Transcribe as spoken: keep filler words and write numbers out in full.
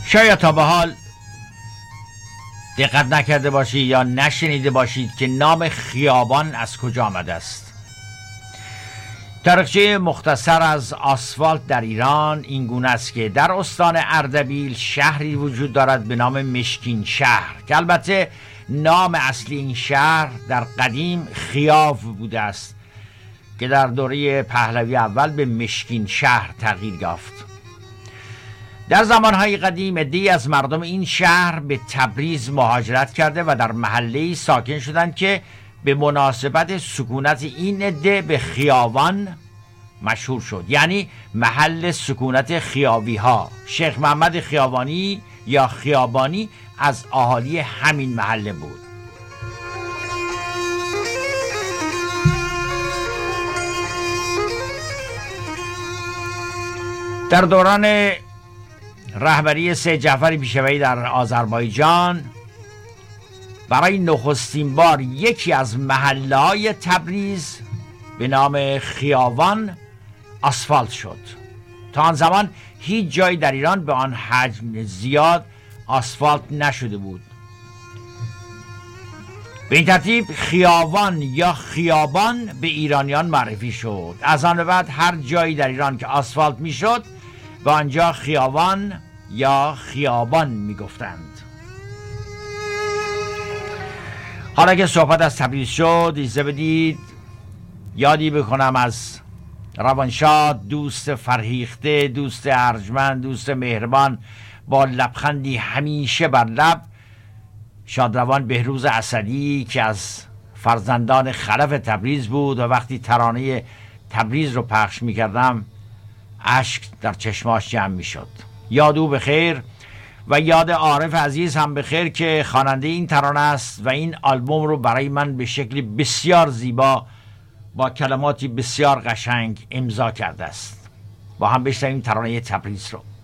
شاید تا به حال دقت نکرده باشید یا نشنیده باشید که نام خیابان از کجا آمده است. تاریخچه مختصر از آسفالت در ایران این گونه است که در استان اردبیل شهری وجود دارد به نام مشکین شهر که البته نام اصلی این شهر در قدیم خیاو بوده است که در دوره پهلوی اول به مشکین شهر تغییر یافت. در زمانهای قدیم عده‌ای از مردم این شهر به تبریز مهاجرت کرده و در محله‌ای ساکن شدند که به مناسبت سکونت این عده به خیابان مشهور شد، یعنی محل سکونت خیابی ها. شیخ محمد خیابانی یا خیابانی از اهالی همین محله بود. در دوران رهبری سید جعفر پیشوی در آذربایجان برای نخستین بار یکی از محله‌های تبریز به نام خیابان آسفالت شد. تا آن زمان هیچ جایی در ایران به آن حجم زیاد آسفالت نشده بود. به این ترتیب خیابان یا خیابان به ایرانیان معرفی شد. از آن به بعد هر جایی در ایران که آسفالت میشد به آنجا خیابان یا خیابان میگفتند. حالا که صحبت از تبریز شد، اجازه بدید یادی بکنم از روانشاد، دوست فرهیخته، دوست ارجمند، دوست مهربان با لبخندی همیشه بر لب، شادروان بهروز اسدی که از فرزندان خلف تبریز بود و وقتی ترانه تبریز رو پخش می‌کردم اشک در چشماش جمع می‌شد. یاد او بخیر و یاد عارف عزیز هم بخیر که خواننده این ترانه است و این آلبوم رو برای من به شکلی بسیار زیبا با کلماتی بسیار قشنگ امضا کرده است. با هم بشنویم ترانه تبریز رو.